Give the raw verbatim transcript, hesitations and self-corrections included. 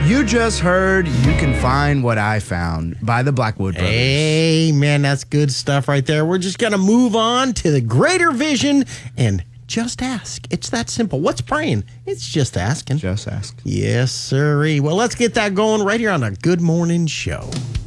You just heard You Can Find What I Found by the Blackwood Brothers. Hey, man, that's good stuff right there. We're just going to move on to the greater vision and just ask. It's that simple. What's praying? It's just asking. Just ask. Yes, sirree. Well, let's get that going right here on a Good Morning Show.